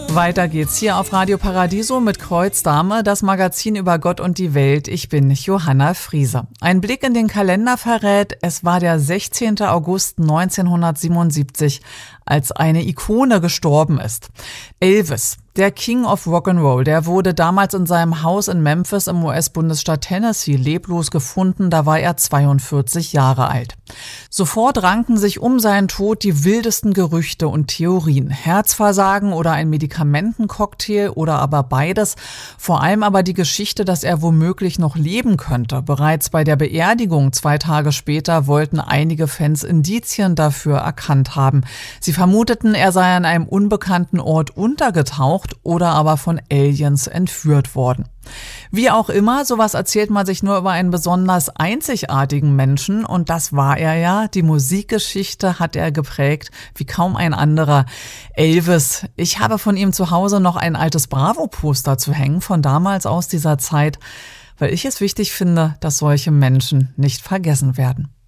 Weiter geht's hier auf Radio Paradiso mit Kreuzdame, das Magazin über Gott und die Welt. Ich bin Johanna Friese. Ein Blick in den Kalender verrät, es war der 16. August 1977, als eine Ikone gestorben ist. Elvis, der King of Rock'n'Roll, der wurde damals in seinem Haus in Memphis im US-Bundesstaat Tennessee leblos gefunden, da war er 42 Jahre alt. Sofort ranken sich um seinen Tod die wildesten Gerüchte und Theorien. Herzversagen oder ein Medikamentencocktail oder aber beides. Vor allem aber die Geschichte, dass er womöglich noch leben könnte. Bereits bei der Beerdigung 2 Tage später wollten einige Fans Indizien dafür erkannt haben. Sie vermuteten, er sei an einem unbekannten Ort untergetaucht oder aber von Aliens entführt worden. Wie auch immer, sowas erzählt man sich nur über einen besonders einzigartigen Menschen und das war er ja. Die Musikgeschichte hat er geprägt wie kaum ein anderer. Elvis. Ich habe von ihm zu Hause noch ein altes Bravo-Poster zu hängen von damals aus dieser Zeit, weil ich es wichtig finde, dass solche Menschen nicht vergessen werden.